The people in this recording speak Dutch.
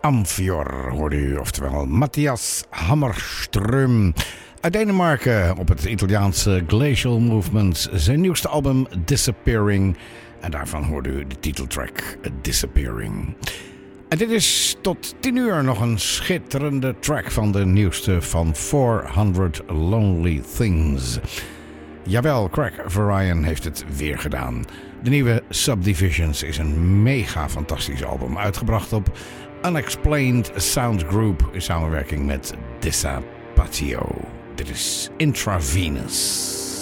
Amfior hoorde u, oftewel Matthias Hammerström uit Denemarken op het Italiaanse Glacial Movement. Zijn nieuwste album Disappearing en daarvan hoorde u de titeltrack Disappearing. En dit is tot 10 uur nog een schitterende track van de nieuwste van 400 Lonely Things. Jawel, Craig Varian heeft het weer gedaan. De nieuwe Subdivisions is een mega fantastisch album, uitgebracht op Unexplained Sound Group in samenwerking met Dissapatio. Dit is Intravenous.